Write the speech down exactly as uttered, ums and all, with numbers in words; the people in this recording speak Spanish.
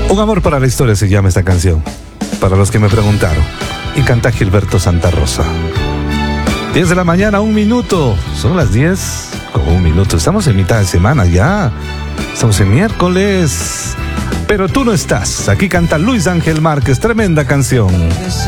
Un amor para la historia se llama esta canción, para los que me preguntaron. Y canta Gilberto Santa Rosa. diez de la mañana, un minuto. Son las diez con un minuto. Estamos en mitad de semana ya. Estamos en miércoles. Pero tú no estás. Aquí canta Luis Ángel Márquez. Tremenda canción.